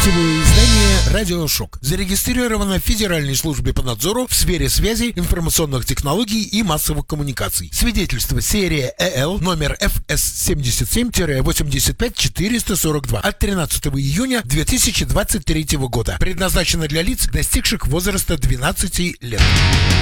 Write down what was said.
Финансовое издание «Радиошок» зарегистрировано в Федеральной службе по надзору в сфере связи, информационных технологий и массовых коммуникаций. Свидетельство серия ЭЛ номер ФС-77-85442 от 13 июня 2023 года. Предназначено для лиц, достигших возраста 12 лет.